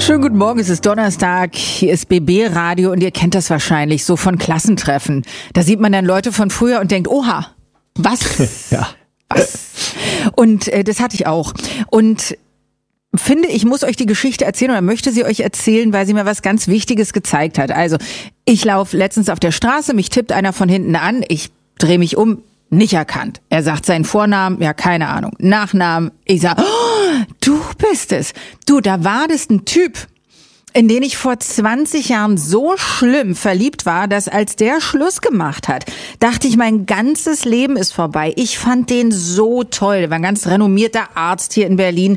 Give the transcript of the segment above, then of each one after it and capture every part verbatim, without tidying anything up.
Schönen guten Morgen, es ist Donnerstag, hier ist B B Radio und ihr kennt das wahrscheinlich so von Klassentreffen. Da sieht man dann Leute von früher und denkt, oha, was? Ja. Was? Und äh, das hatte ich auch. Und finde, ich muss euch die Geschichte erzählen oder möchte sie euch erzählen, weil sie mir was ganz Wichtiges gezeigt hat. Also, ich laufe letztens auf der Straße, mich tippt einer von hinten an, ich drehe mich um, nicht erkannt. Er sagt seinen Vornamen, ja, keine Ahnung. Nachnamen, ich sag, oh, du bist es. Du, da war das ein Typ, in den ich vor zwanzig Jahren so schlimm verliebt war, dass als der Schluss gemacht hat, dachte ich, mein ganzes Leben ist vorbei. Ich fand den so toll. Der war ein ganz renommierter Arzt hier in Berlin.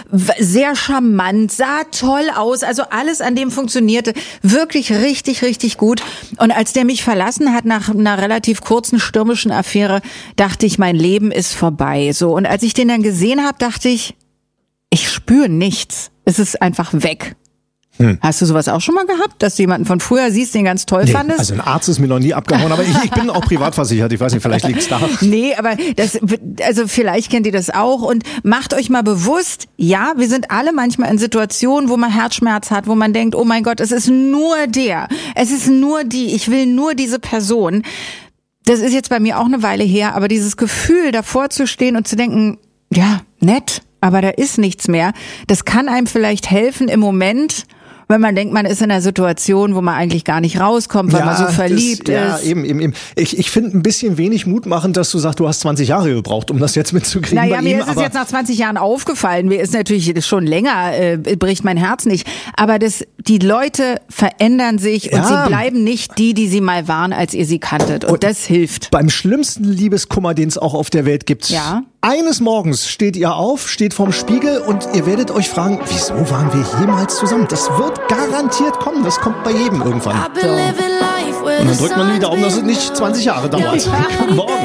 Sehr charmant, sah toll aus. Also alles an dem funktionierte. Wirklich richtig, richtig gut. Und als der mich verlassen hat nach einer relativ kurzen stürmischen Affäre, dachte ich, mein Leben ist vorbei. So. Und als ich den dann gesehen habe, dachte ich, ich spüre nichts. Es ist einfach weg. Hm. Hast du sowas auch schon mal gehabt, dass du jemanden von früher siehst, den ganz toll nee, fandest? Also ein Arzt ist mir noch nie abgehauen, aber ich, ich bin auch privat versichert. Ich weiß nicht, vielleicht liegt's da. Nee, aber das, also vielleicht kennt ihr das auch und macht euch mal bewusst, ja, wir sind alle manchmal in Situationen, wo man Herzschmerz hat, wo man denkt, oh mein Gott, es ist nur der, es ist nur die, ich will nur diese Person. Das ist jetzt bei mir auch eine Weile her, aber dieses Gefühl, davor zu stehen und zu denken, ja, nett, aber da ist nichts mehr, das kann einem vielleicht helfen im Moment, wenn man denkt, man ist in einer Situation, wo man eigentlich gar nicht rauskommt, weil ja, man so verliebt das, ja, ist. Ja, eben, eben, eben. Ich, ich finde ein bisschen wenig mutmachend, dass du sagst, du hast zwanzig Jahre gebraucht, um das jetzt mitzukriegen. Naja, bei mir ihm, ist es aber jetzt nach zwanzig Jahren aufgefallen. Mir ist natürlich das schon länger, äh, bricht mein Herz nicht. Aber das, die Leute verändern sich und Ja. sie bleiben nicht die, die sie mal waren, als ihr sie kanntet. Und, und das hilft. Beim schlimmsten Liebeskummer, den es auch auf der Welt gibt. Ja. Eines Morgens steht ihr auf, steht vorm Spiegel und ihr werdet euch fragen, wieso waren wir jemals zusammen? Das wird garantiert kommen, das kommt bei jedem irgendwann. So. Und dann drückt man wieder um, dass es nicht zwanzig Jahre dauert. Guten Morgen.